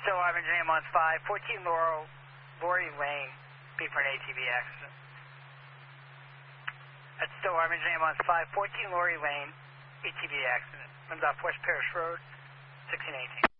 Still Harbinger ambulance 514 Lori Lane, be for an ATV accident. That's still Harbinger ambulance 514 Lori Lane, ATV accident. Runs off West Parish Road, 1618.